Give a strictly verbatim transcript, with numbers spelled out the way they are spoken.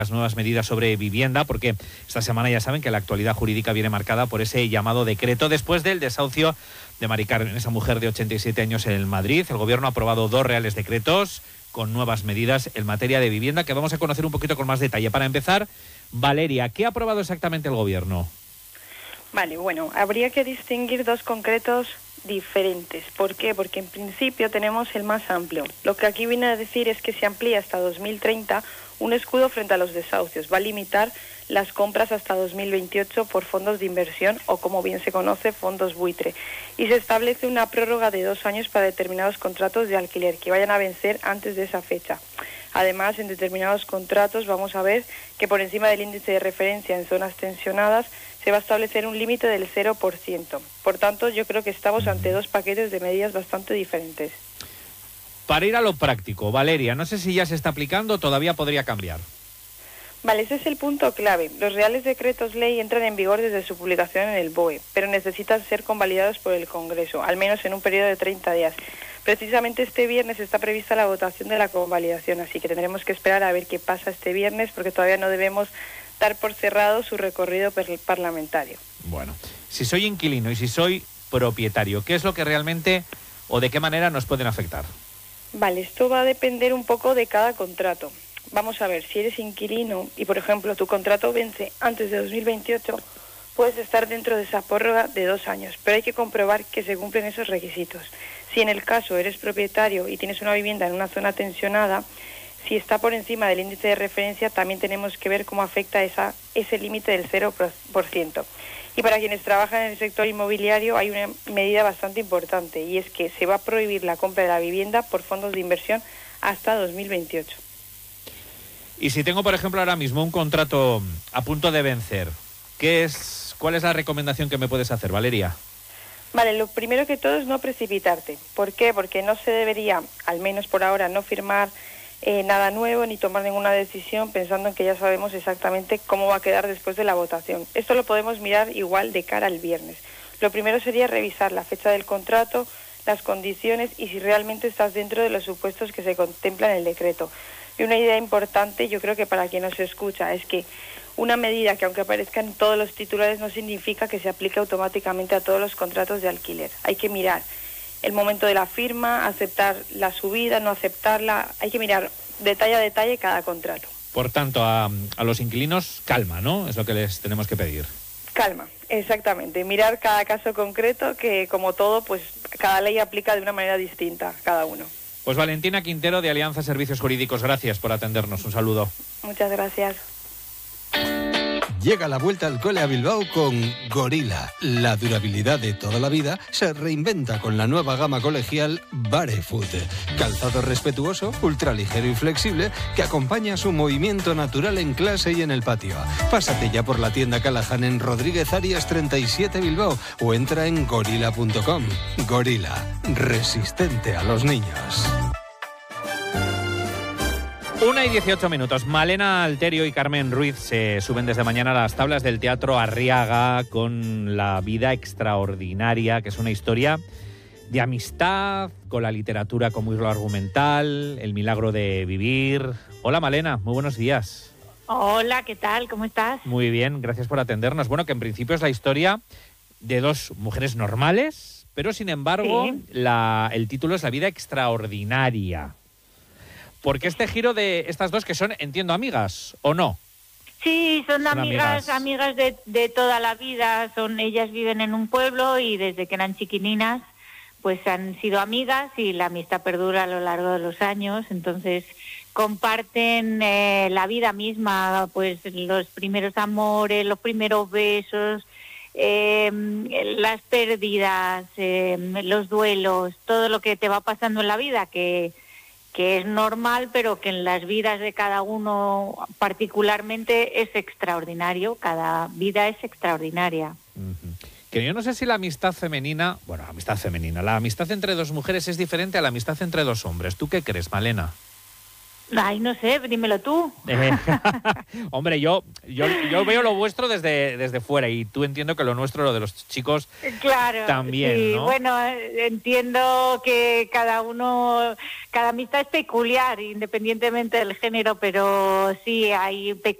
Las nuevas medidas sobre vivienda, porque esta semana ya saben que la actualidad jurídica viene marcada por ese llamado decreto después del desahucio de Mari Carmen, esa mujer de ochenta y siete años en Madrid. El gobierno ha aprobado dos reales decretos con nuevas medidas en materia de vivienda que vamos a conocer un poquito con más detalle. Para empezar, Valeria, ¿qué ha aprobado exactamente el gobierno? Vale, bueno, habría que distinguir dos concretos diferentes. ¿Por qué? Porque en principio tenemos el más amplio. Lo que aquí viene a decir es que se amplía hasta dos mil treinta un escudo frente a los desahucios. Va a limitar las compras hasta dos mil veintiocho por fondos de inversión o, como bien se conoce, fondos buitre. Y se establece una prórroga de dos años para determinados contratos de alquiler que vayan a vencer antes de esa fecha. Además, en determinados contratos vamos a ver que por encima del índice de referencia en zonas tensionadas se va a establecer un límite del cero por ciento. Por tanto, yo creo que estamos ante dos paquetes de medidas bastante diferentes. Para ir a lo práctico, Valeria, no sé si ya se está aplicando o todavía podría cambiar. Vale, ese es el punto clave. Los reales decretos ley entran en vigor desde su publicación en el B O E, pero necesitan ser convalidados por el Congreso, al menos en un periodo de treinta días. Precisamente este viernes está prevista la votación de la convalidación, así que tendremos que esperar a ver qué pasa este viernes, porque todavía no debemos dar por cerrado su recorrido parlamentario. Bueno, si soy inquilino y si soy propietario, ¿qué es lo que realmente o de qué manera nos pueden afectar? Vale, esto va a depender un poco de cada contrato. Vamos a ver, si eres inquilino y, por ejemplo, tu contrato vence antes de dos mil veintiocho, puedes estar dentro de esa prórroga de dos años, pero hay que comprobar que se cumplen esos requisitos. Si en el caso eres propietario y tienes una vivienda en una zona tensionada, si está por encima del índice de referencia, también tenemos que ver cómo afecta esa, ese límite del cero por ciento. Y para quienes trabajan en el sector inmobiliario hay una medida bastante importante, y es que se va a prohibir la compra de la vivienda por fondos de inversión hasta dos mil veintiocho. Y si tengo, por ejemplo, ahora mismo un contrato a punto de vencer, ¿qué es, cuál es la recomendación que me puedes hacer, Valeria? Vale, lo primero que todo es no precipitarte. ¿Por qué? Porque no se debería, al menos por ahora, no firmar eh, nada nuevo ni tomar ninguna decisión pensando en que ya sabemos exactamente cómo va a quedar después de la votación. Esto lo podemos mirar igual de cara al viernes. Lo primero sería revisar la fecha del contrato, las condiciones y si realmente estás dentro de los supuestos que se contemplan en el decreto. Y una idea importante, yo creo que para quien nos escucha, es que una medida que aunque aparezca en todos los titulares no significa que se aplique automáticamente a todos los contratos de alquiler. Hay que mirar el momento de la firma, aceptar la subida, no aceptarla. Hay que mirar detalle a detalle cada contrato. Por tanto, a, a los inquilinos, calma, ¿no? Es lo que les tenemos que pedir. Calma, exactamente. Mirar cada caso concreto, que como todo, pues cada ley aplica de una manera distinta a cada uno. Pues Valentina Quintero, de Alianza Servicios Jurídicos, gracias por atendernos. Un saludo. Muchas gracias. Llega la vuelta al cole a Bilbao con Gorilla. La durabilidad de toda la vida se reinventa con la nueva gama colegial Barefoot. Calzado respetuoso, ultraligero y flexible que acompaña su movimiento natural en clase y en el patio. Pásate ya por la tienda Callahan en Rodríguez Arias treinta y siete Bilbao o entra en gorilla punto com. Gorilla, resistente a los niños. Una y dieciocho minutos. Malena Alterio y Carmen Ruiz se suben desde mañana a las tablas del Teatro Arriaga con La vida extraordinaria, que es una historia de amistad con la literatura como hilo argumental, el milagro de vivir. Hola Malena, muy buenos días. Hola, ¿qué tal? ¿Cómo estás? Muy bien, gracias por atendernos. Bueno, que en principio es la historia de dos mujeres normales, pero sin embargo sí. la, el título es La vida extraordinaria. Porque este giro de estas dos que son, entiendo, amigas, ¿o no? Sí, son, son amigas, amigas, amigas de, de toda la vida. Son, ellas viven en un pueblo y desde que eran chiquininas, pues han sido amigas y la amistad perdura a lo largo de los años. Entonces comparten eh, la vida misma, pues los primeros amores, los primeros besos, eh, las pérdidas, eh, los duelos, todo lo que te va pasando en la vida, que que es normal, pero que en las vidas de cada uno particularmente es extraordinario. Cada vida es extraordinaria. Uh-huh. Que yo no sé si la amistad femenina, bueno, amistad femenina, la amistad entre dos mujeres es diferente a la amistad entre dos hombres. ¿Tú qué crees, Malena? Ay, no sé, dímelo tú. Eh, hombre, yo, yo yo veo lo vuestro desde, desde fuera y tú entiendo que lo nuestro, lo de los chicos, claro, también, sí, ¿no? Bueno, entiendo que cada uno, cada amistad es peculiar, independientemente del género, pero sí hay